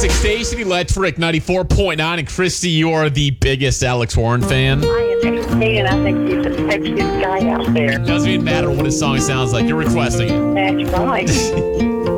music station, Electric 94.9. And Christy, you are the biggest Alex Warren fan. I am 18, I think he's the sexiest guy out there. Doesn't even matter what his song sounds like. You're requesting it. That's right.